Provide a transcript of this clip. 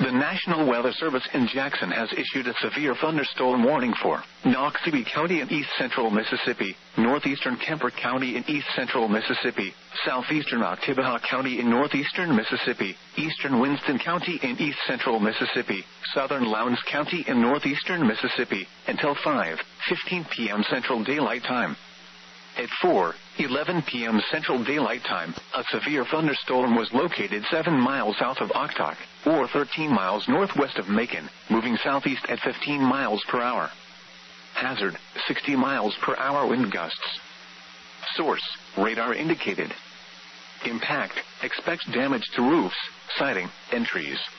The National Weather Service in Jackson has issued a severe thunderstorm warning for Noxubee County in east-central Mississippi, northeastern Kemper County in east-central Mississippi, southeastern Oktibbeha County in northeastern Mississippi, eastern Winston County in east-central Mississippi, southern Lowndes County in northeastern Mississippi, until 5:15 p.m. Central Daylight Time. At 4:11 p.m. Central Daylight Time, a severe thunderstorm was located 7 miles south of Oktok, or 13 miles northwest of Macon, moving southeast at 15 miles per hour. Hazard, 60 miles per hour wind gusts. Source, radar indicated. Impact, expect damage to roofs, siding, and trees.